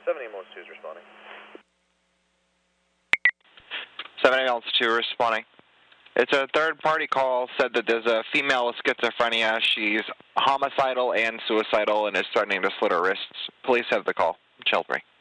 78112 is responding. 78112 responding. It's a third-party call, said that there's a female with schizophrenia. She's homicidal and suicidal and is threatening to slit her wrists. Police have the call. Shelby.